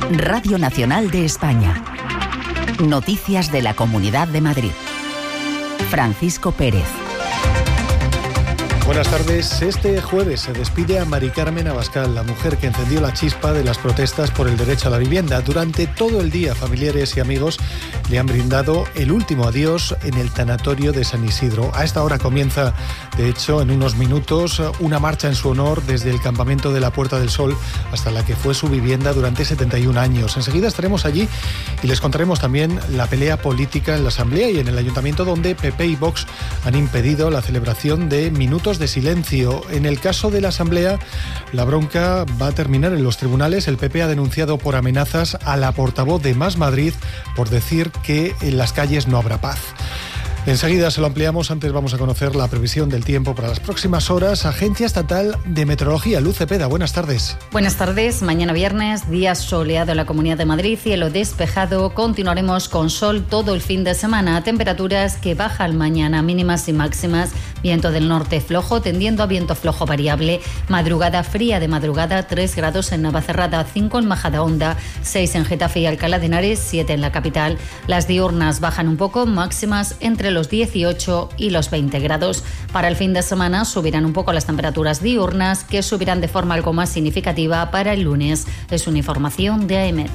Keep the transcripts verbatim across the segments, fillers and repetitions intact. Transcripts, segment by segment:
Radio Nacional de España. Noticias de la Comunidad de Madrid. Francisco Pérez. Buenas tardes. Este jueves se despide a Mari Carmen Abascal, la mujer que encendió la chispa de las protestas por el derecho a la vivienda. Durante todo el día, familiares y amigos le han brindado el último adiós en el tanatorio de San Isidro. A esta hora comienza, de hecho, en unos minutos, una marcha en su honor desde el campamento de la Puerta del Sol hasta la que fue su vivienda durante setenta y un años. Enseguida estaremos allí y les contaremos también la pelea política en la Asamblea y en el Ayuntamiento, donde P P y Vox han impedido la celebración de minutos de silencio. En el caso de la Asamblea, la bronca va a terminar en los tribunales. El P P ha denunciado por amenazas a la portavoz de Más Madrid por decir que en las calles no habrá paz. Enseguida se lo ampliamos. Antes vamos a conocer la previsión del tiempo para las próximas horas. Agencia Estatal de Meteorología, Luz Cepeda, buenas tardes. Buenas tardes. Mañana viernes, día soleado en la Comunidad de Madrid, cielo despejado. Continuaremos con sol todo el fin de semana. Temperaturas que bajan mañana, mínimas y máximas. Viento del norte flojo, tendiendo a viento flojo variable. Madrugada fría de madrugada, tres grados en Navacerrada, cinco en Majadahonda, seis en Getafe y Alcalá de Henares, siete en la capital. Las diurnas bajan un poco, máximas entre los dieciocho y los veinte grados. Para el fin de semana subirán un poco las temperaturas diurnas, que subirán de forma algo más significativa para el lunes. Es una información de AEMET.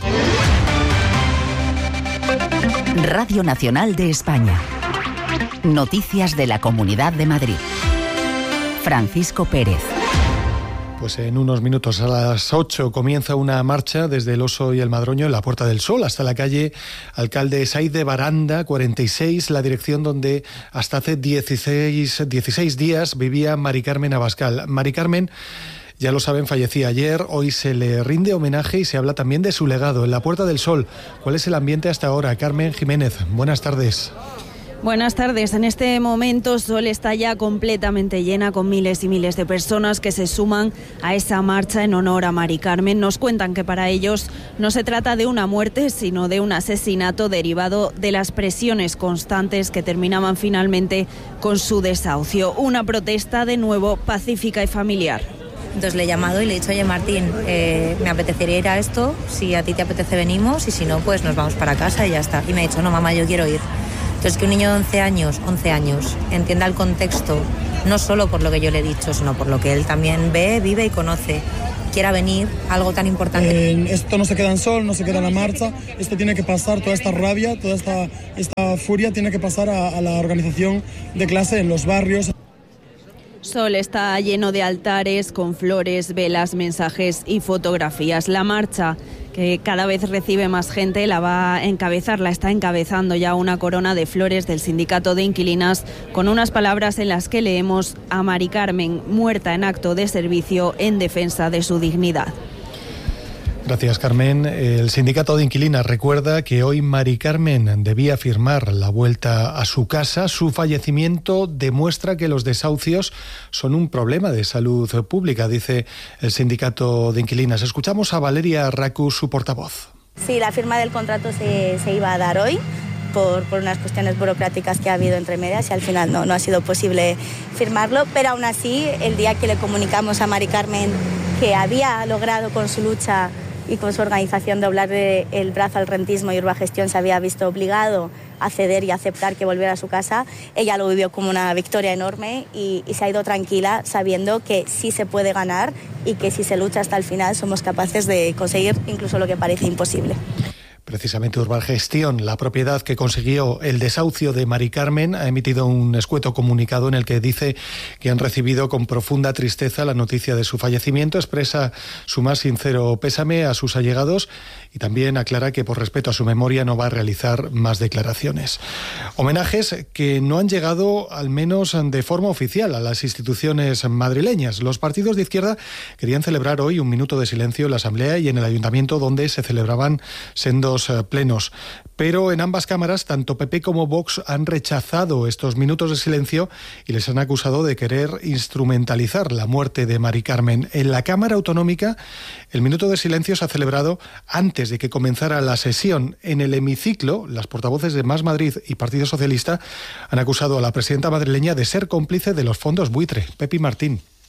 Radio Nacional de España. Noticias de la Comunidad de Madrid. Francisco Pérez. Pues en unos minutos, a las ocho, comienza una marcha desde el Oso y el Madroño en la Puerta del Sol hasta la calle Alcalde Saiz de Baranda, cuarenta y seis, la dirección donde hasta hace dieciséis, dieciséis días vivía Mari Carmen Abascal. Mari Carmen, ya lo saben, fallecía ayer. Hoy se le rinde homenaje y se habla también de su legado en la Puerta del Sol. ¿Cuál es el ambiente hasta ahora? Carmen Jiménez, buenas tardes. Buenas tardes. En este momento Sol está ya completamente llena, con miles y miles de personas que se suman a esa marcha en honor a Mari Carmen. Nos cuentan que para ellos no se trata de una muerte, sino de un asesinato derivado de las presiones constantes que terminaban finalmente con su desahucio. Una protesta de nuevo pacífica y familiar. Entonces le he llamado y le he dicho, oye Martín, eh, me apetecería ir a esto, si a ti te apetece venimos y si no, pues nos vamos para casa y ya está. Y me ha dicho, no mamá, yo quiero ir. Entonces, que un niño de once años, once años, entienda el contexto, no solo por lo que yo le he dicho, sino por lo que él también ve, vive y conoce, quiera venir, algo tan importante. Eh, esto no se queda en Sol, no se queda en la marcha, esto tiene que pasar, toda esta rabia, toda esta, esta furia tiene que pasar a, a la organización de clase en los barrios. Sol está lleno de altares con flores, velas, mensajes y fotografías. La marcha, que cada vez recibe más gente, la va a encabezar, la está encabezando ya una corona de flores del Sindicato de Inquilinas, con unas palabras en las que leemos a Mari Carmen, muerta en acto de servicio en defensa de su dignidad. Gracias, Carmen. El Sindicato de Inquilinas recuerda que hoy Mari Carmen debía firmar la vuelta a su casa. Su fallecimiento demuestra que los desahucios son un problema de salud pública, dice el Sindicato de Inquilinas. Escuchamos a Valeria Racu, su portavoz. Sí, la firma del contrato se, se iba a dar hoy por, por unas cuestiones burocráticas que ha habido entre medias y al final no, no ha sido posible firmarlo, pero aún así, el día que le comunicamos a Mari Carmen que había logrado con su lucha y con su organización doblarle el brazo al rentismo y Urbagestión se había visto obligado a ceder y aceptar que volviera a su casa, ella lo vivió como una victoria enorme y, y se ha ido tranquila sabiendo que sí se puede ganar y que si se lucha hasta el final somos capaces de conseguir incluso lo que parece imposible. Precisamente Urbagestión, la propiedad que consiguió el desahucio de Mari Carmen, ha emitido un escueto comunicado en el que dice que han recibido con profunda tristeza la noticia de su fallecimiento, expresa su más sincero pésame a sus allegados y también aclara que por respeto a su memoria no va a realizar más declaraciones. Homenajes que no han llegado, al menos de forma oficial, a las instituciones madrileñas. Los partidos de izquierda querían celebrar hoy un minuto de silencio en la Asamblea y en el Ayuntamiento, donde se celebraban sendos plenos. Pero en ambas cámaras, tanto P P como Vox han rechazado estos minutos de silencio y les han acusado de querer instrumentalizar la muerte de Mari Carmen. En la Cámara Autonómica, el minuto de silencio se ha celebrado antes de que comenzara la sesión. En el hemiciclo, las portavoces de Más Madrid y Partido Socialista han acusado a la presidenta madrileña de ser cómplice de los fondos buitre. Pepi Martín.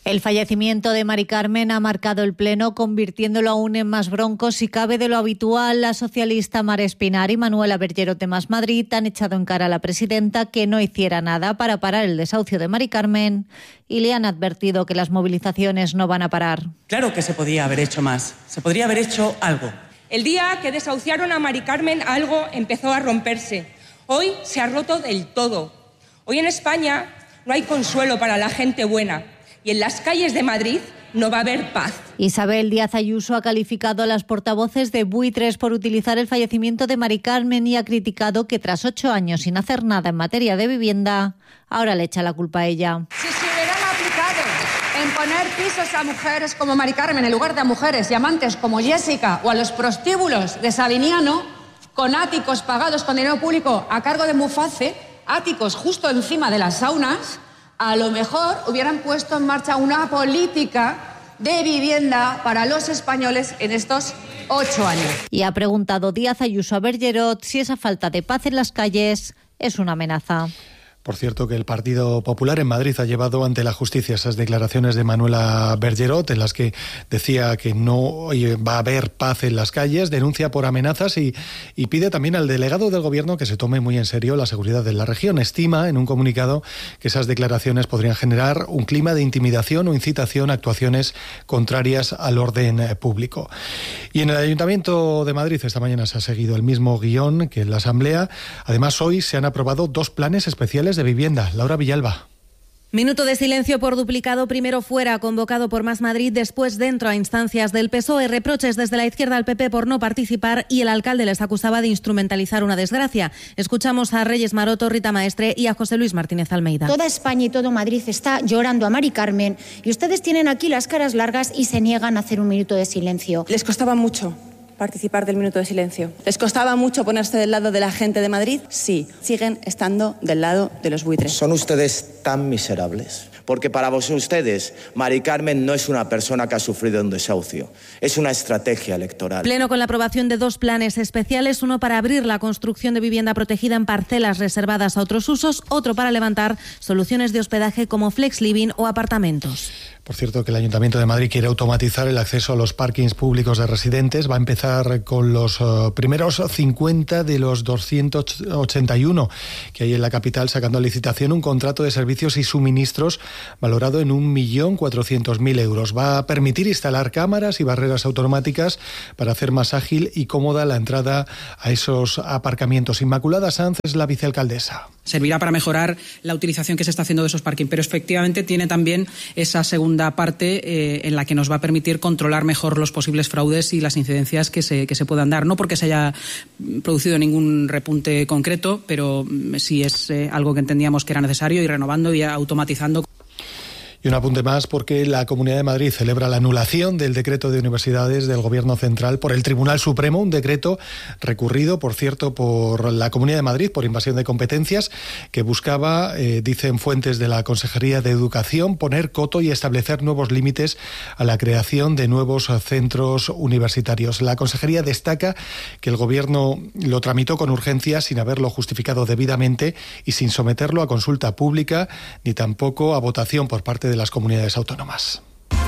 El fallecimiento de Mari Carmen ha marcado el pleno, convirtiéndolo aún en más bronco si cabe de lo habitual. La socialista Mar Espinar y Manuela Bergerot de Más Madrid han echado en cara a la presidenta que no hiciera nada para parar el desahucio de Mari Carmen y le han advertido que las movilizaciones no van a parar. Claro que se podía haber hecho más, se podría haber hecho algo. El día que desahuciaron a Mari Carmen algo empezó a romperse. Hoy se ha roto del todo. Hoy en España no hay consuelo para la gente buena. Y en las calles de Madrid no va a haber paz. Isabel Díaz Ayuso ha calificado a las portavoces de buitres por utilizar el fallecimiento de Mari Carmen y ha criticado que tras ocho años sin hacer nada en materia de vivienda, ahora le echa la culpa a ella. Si se hubieran aplicado en poner pisos a mujeres como Mari Carmen en lugar de a mujeres y amantes como Jessica o a los prostíbulos de Sabiniano, con áticos pagados con dinero público a cargo de Muface, áticos justo encima de las saunas, a lo mejor hubieran puesto en marcha una política de vivienda para los españoles en estos ocho años. Y ha preguntado Díaz Ayuso a Bergerot si esa falta de paz en las calles es una amenaza. Por cierto, que el Partido Popular en Madrid ha llevado ante la justicia esas declaraciones de Manuela Bergerot en las que decía que no va a haber paz en las calles, denuncia por amenazas y, y pide también al delegado del Gobierno que se tome muy en serio la seguridad de la región. Estima en un comunicado que esas declaraciones podrían generar un clima de intimidación o incitación a actuaciones contrarias al orden público. Y en el Ayuntamiento de Madrid esta mañana se ha seguido el mismo guión que en la Asamblea. Además, hoy se han aprobado dos planes especiales de vivienda. Laura Villalba. Minuto de silencio por duplicado, primero fuera, convocado por Más Madrid, después dentro a instancias del P S O E, reproches desde la izquierda al P P por no participar y el alcalde les acusaba de instrumentalizar una desgracia. Escuchamos a Reyes Maroto, Rita Maestre y a José Luis Martínez Almeida. Toda España y todo Madrid está llorando a Mari Carmen y ustedes tienen aquí las caras largas y se niegan a hacer un minuto de silencio. Les costaba mucho participar del minuto de silencio. ¿Les costaba mucho ponerse del lado de la gente de Madrid? Sí, siguen estando del lado de los buitres. ¿Son ustedes tan miserables? Porque para vos, ustedes, Mari Carmen no es una persona que ha sufrido un desahucio, es una estrategia electoral. Pleno con la aprobación de dos planes especiales, uno para abrir la construcción de vivienda protegida en parcelas reservadas a otros usos, otro para levantar soluciones de hospedaje como flex living o apartamentos. Por cierto, que el Ayuntamiento de Madrid quiere automatizar el acceso a los parkings públicos de residentes. Va a empezar con los uh, primeros cincuenta de los doscientos ochenta y uno que hay en la capital, sacando a licitación un contrato de servicios y suministros valorado en un millón cuatrocientos mil euros. Va a permitir instalar cámaras y barreras automáticas para hacer más ágil y cómoda la entrada a esos aparcamientos. Inmaculada Sanz es la vicealcaldesa. Servirá para mejorar la utilización que se está haciendo de esos parkings, pero efectivamente tiene también esa segunda parte eh, en la que nos va a permitir controlar mejor los posibles fraudes y las incidencias que se, que se puedan dar. No porque se haya producido ningún repunte concreto, pero sí es eh, algo que entendíamos que era necesario, y renovando y automatizando. Y un apunte más, porque la Comunidad de Madrid celebra la anulación del decreto de universidades del Gobierno Central por el Tribunal Supremo, un decreto recurrido, por cierto, por la Comunidad de Madrid por invasión de competencias, que buscaba, eh, dicen fuentes de la Consejería de Educación, poner coto y establecer nuevos límites a la creación de nuevos centros universitarios. La Consejería destaca que el Gobierno lo tramitó con urgencia sin haberlo justificado debidamente y sin someterlo a consulta pública ni tampoco a votación por parte de las comunidades autónomas.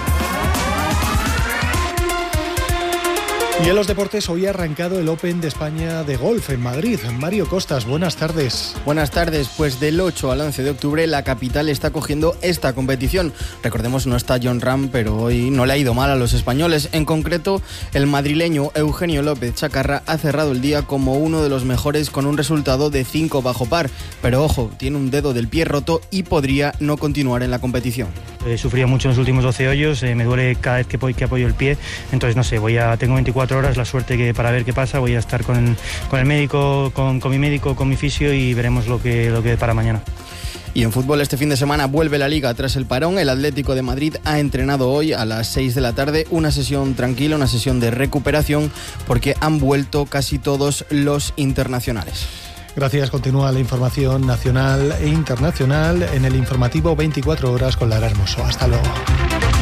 Y en los deportes, hoy ha arrancado el Open de España de golf en Madrid. Mario Costas, buenas tardes. Buenas tardes. Pues del ocho al once de octubre la capital está cogiendo esta competición. Recordemos, no está Jon Rahm, pero hoy no le ha ido mal a los españoles. En concreto, el madrileño Eugenio López Chacarra ha cerrado el día como uno de los mejores con un resultado de cinco bajo par. Pero ojo, tiene un dedo del pie roto y podría no continuar en la competición. He sufrido mucho en los últimos doce hoyos, eh, me duele cada vez que, que apoyo el pie, entonces no sé, voy a, tengo veinticuatro horas, la suerte que para ver qué pasa, voy a estar con, con el médico, con, con mi médico, con mi fisio y veremos lo que, lo que para mañana. Y en fútbol este fin de semana vuelve la Liga tras el parón. El Atlético de Madrid ha entrenado hoy a las seis de la tarde, una sesión tranquila, una sesión de recuperación, porque han vuelto casi todos los internacionales. Gracias. Continúa la información nacional e internacional en el informativo veinticuatro horas con Lara Hermoso. Hasta luego.